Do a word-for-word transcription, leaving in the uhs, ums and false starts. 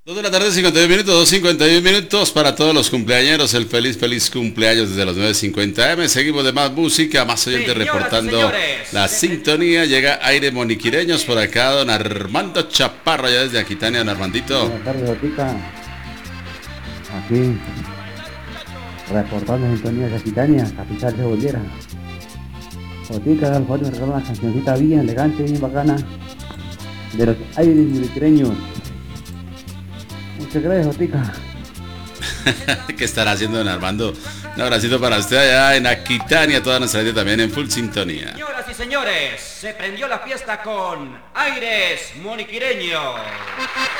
dos de la tarde, cincuenta y uno minutos, dos cincuenta y uno minutos para todos los cumpleañeros. El feliz, feliz cumpleaños desde las nueve cincuenta eme. Seguimos de más música, más oyentes reportando la sintonía. Llega Aire Moniquireños por acá, don Armando Chaparro, ya desde Aquitania, don Armandito. Buenas tardes, Jotica. Aquí, reportando sintonía de Aquitania, capital de Bolívar. Jotica, al favor me regaló una cancioncita bien elegante, bien bacana, de los Aires Moniquireños. Muchas gracias, Jotica. ¿Qué estará haciendo don Armando? Un abracito para usted allá en Aquitania, toda nuestra gente también en full sintonía. Señoras y señores, se prendió la fiesta con Aires Moniquireños.